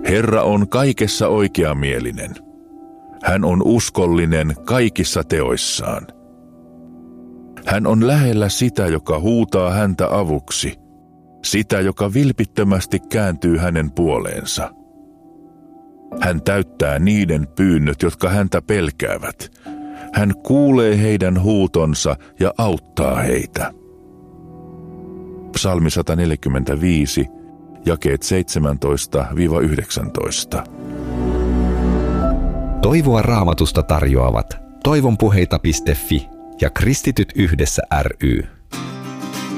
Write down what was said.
Herra on kaikessa oikeamielinen. Hän on uskollinen kaikissa teoissaan. Hän on lähellä sitä, joka huutaa häntä avuksi, sitä, joka vilpittömästi kääntyy hänen puoleensa. Hän täyttää niiden pyynnöt, jotka häntä pelkäävät. Hän kuulee heidän huutonsa ja auttaa heitä. Psalmi 145, jakeet 17-19. Toivoa Raamatusta tarjoavat toivonpuheita.fi ja Kristityt yhdessä ry.